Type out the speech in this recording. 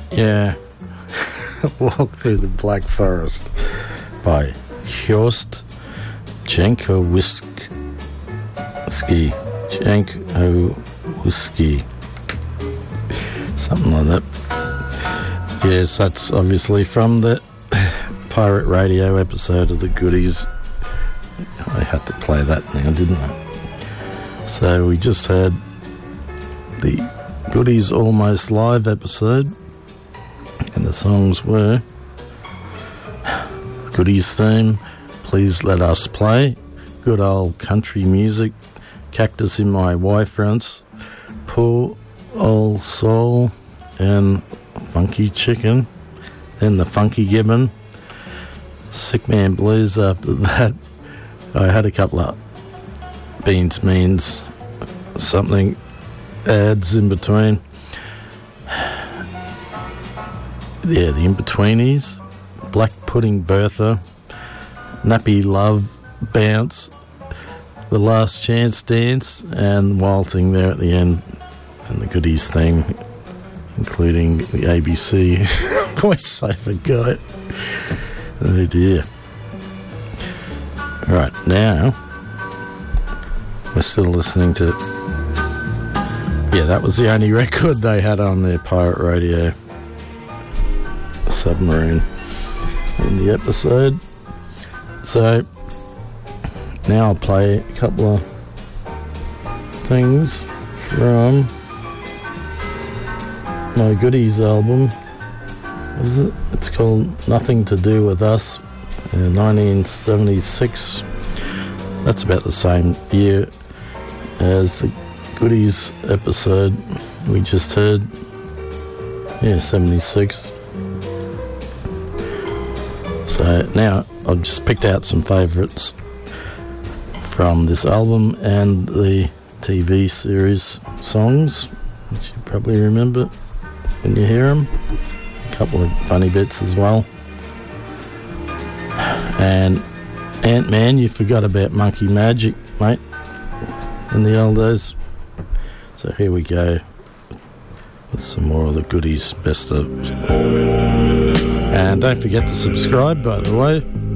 Yeah. Walk Through the Black Forest by Horst Jankowski. Something like that. Yes, that's obviously from the Pirate Radio episode of the Goodies. I had to play that now, didn't I? So we just had the Goodies Almost Live episode, and the songs were Goodies theme, Please Let Us Play, Good Old Country Music, Cactus in My Y-Fronts, Poor Old Soul, and Funky Chicken, then the Funky Gibbon, Sick Man Blues. After that, I had a couple of Beans Means something ads in between. Yeah, the In-Betweenies, Black Pudding Bertha, Nappy Love Bounce, The Last Chance Dance, and Wild Thing there at the end, and the Goodies thing, including the ABC voiceover guy. Oh dear. Right, now we're still listening to, yeah, that was the only record they had on their Pirate Radio Submarine in the episode. So now I'll play a couple of things from my Goodies album. It's called Nothing to Do With Us, 1976. That's about the same year as the Goodies episode we just heard. Yeah, 76. So now I've just picked out some favourites from this album and the TV series songs, which you probably remember when you hear them. A couple of funny bits as well. And Ant-Man, you forgot about Monkey Magic, mate, in the old days. So here we go with some more of the Goodies best of. And don't forget to subscribe, by the way.